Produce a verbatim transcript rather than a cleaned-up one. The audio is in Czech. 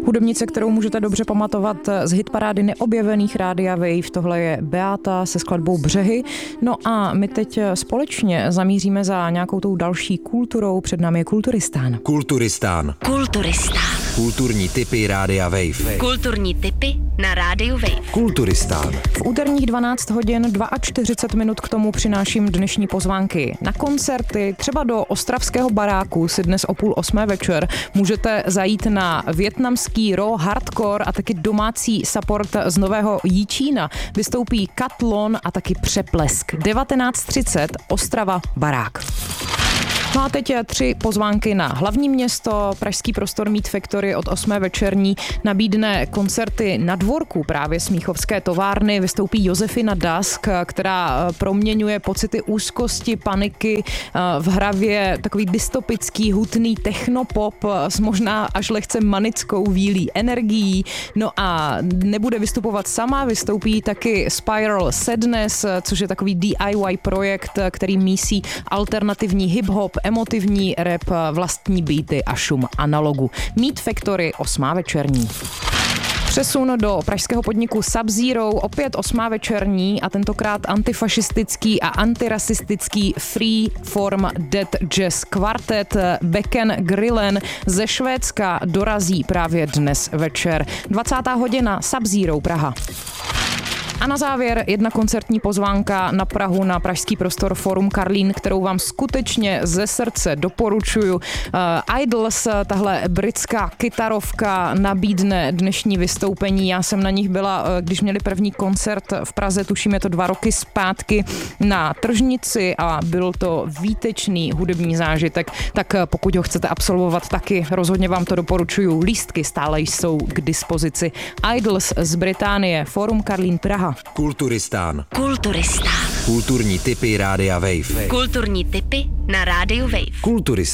Hudebnice, kterou můžete dobře pamatovat z hitparády neobjevených Rádia Wave, tohle je Beata se skladbou Břehy. No a my teď společně zamíříme za nějakou tou další kulturou, před námi je Kulturistán. Kulturistán. Kulturistán. Kulturní tipy Rádia Wave. Kulturní tipy na Rádiu Wave. Kulturistán. V úterních dvanáct hodin čtyřicet dva minut k tomu přináším dnešní pozvánky na koncerty. Třeba do ostravského baráku si dnes o půl osmé večer můžete zajít na vietnamský raw hardcore a taky domácí support z Nového Jičína. Vystoupí Katlon a taky Přeplesk. devatenáct třicet Ostrava barák. No a teď tři pozvánky na hlavní město. Pražský prostor Meat Factory od osmé večerní nabídne koncerty na dvorku právě Smíchovské továrny. Vystoupí Josefina Dusk, která proměňuje pocity úzkosti, paniky v hravě takový dystopický, hutný technopop s možná až lehce manickou vílí energií. No a nebude vystupovat sama, vystoupí taky Spiral Sadness, což je takový D I Y projekt, který mísí alternativní hip-hop, emotivní rap, vlastní beaty a šum analogu. Meat Factory, osmá večerní. Přesun do pražského podniku Sub-Zero, opět osmá večerní a tentokrát antifašistický a antirasistický Freeform Dead Jazz Quartet Becken Grillen ze Švédska dorazí právě dnes večer. dvacátá hodina Sub-Zero Praha. A na závěr jedna koncertní pozvánka na Prahu na pražský prostor Forum Karlín, kterou vám skutečně ze srdce doporučuju. Uh, Idols, tahle britská kytarovka, nabídne dnešní vystoupení. Já jsem na nich byla, když měli první koncert v Praze, tuším je to dva roky zpátky, na Tržnici a byl to výtečný hudební zážitek. Tak pokud ho chcete absolvovat taky, rozhodně vám to doporučuju. Lístky stále jsou k dispozici. Idols z Británie, Forum Karlín Praha. Kulturistán. Kulturistán. Kulturní tipy Rádia Wave. Kulturní tipy na Rádiu Wave. Kulturistán.